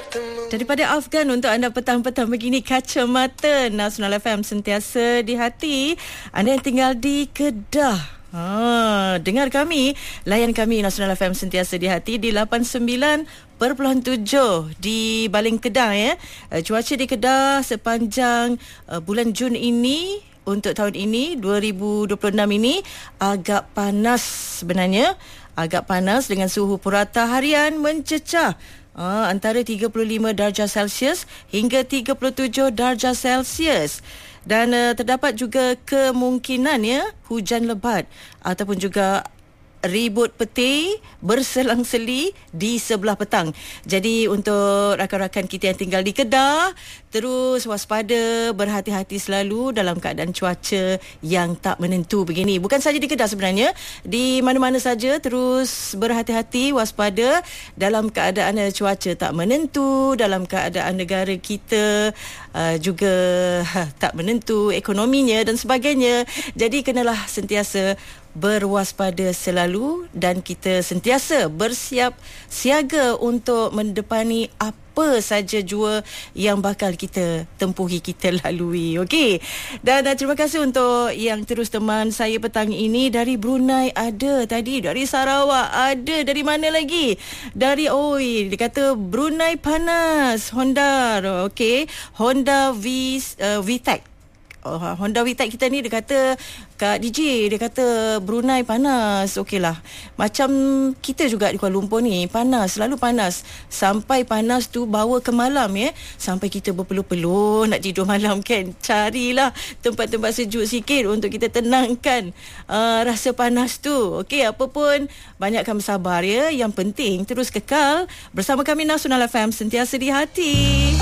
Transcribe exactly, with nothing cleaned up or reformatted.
Daripada Afgan untuk anda petang-petang begini, Kacamata Nasional F M sentiasa di hati. Anda yang tinggal di Kedah, ha, dengar kami, layan kami Nasional F M sentiasa di hati di lapan puluh sembilan perpuluhan tujuh di Baling Kedah ya. Uh, cuaca di Kedah sepanjang uh, bulan Jun ini, untuk tahun ini dua ribu dua puluh enam ini agak panas sebenarnya. Agak panas dengan suhu purata harian mencecah uh, antara tiga puluh lima darjah Celsius hingga tiga puluh tujuh darjah Celsius. Dan uh, terdapat juga kemungkinan ya hujan lebat ataupun juga ribut peti berselang-seli di sebelah petang. Jadi untuk rakan-rakan kita yang tinggal di Kedah, terus waspada, berhati-hati selalu dalam keadaan cuaca yang tak menentu begini. Bukan saja di Kedah sebenarnya, di mana-mana saja terus berhati-hati, waspada dalam keadaan cuaca tak menentu, dalam keadaan negara kita uh, juga ha, tak menentu ekonominya dan sebagainya. Jadi kenalah sentiasa berwaspada selalu dan kita sentiasa bersiap siaga untuk mendepani apa saja jua yang bakal kita tempuhi, kita lalui. Okey. Dan uh, terima kasih untuk yang terus teman saya petang ini. Dari Brunei ada tadi, dari Sarawak ada, dari mana lagi? Dari oi, dia kata Brunei panas, Honda. Okey, Honda V uh, VTEC. Oh, Honda VTEC kita ni, dia kata Kak D J, dia kata Brunei panas. Okeylah, macam kita juga di Kuala Lumpur ni panas, selalu panas. Sampai panas tu bawa ke malam ya. Sampai kita berpeluh-peluh nak tidur malam kan. Carilah tempat-tempat sejuk sikit untuk kita tenangkan uh, rasa panas tu. Okey, apa pun banyakkan bersabar ya. Yang penting terus kekal bersama kami Nasional F M sentiasa di hati.